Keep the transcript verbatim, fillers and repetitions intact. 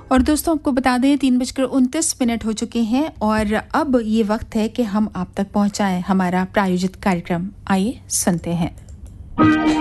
और दोस्तों आपको बता दें तीन बजकर उनतीस मिनट हो चुके हैं और अब ये वक्त है कि हम आप तक पहुंचाएं हमारा प्रायोजित कार्यक्रम। आइए सुनते हैं।